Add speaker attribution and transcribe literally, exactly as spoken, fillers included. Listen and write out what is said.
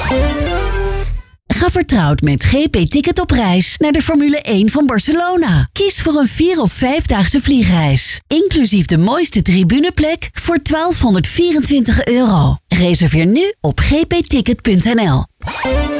Speaker 1: Ga vertrouwd met G P Ticket op reis naar de Formule één van Barcelona. Kies voor een vier- of vijfdaagse vliegreis. Inclusief de mooiste tribuneplek voor twaalfhonderdvierentwintig euro. Reserveer nu op g p ticket punt n l.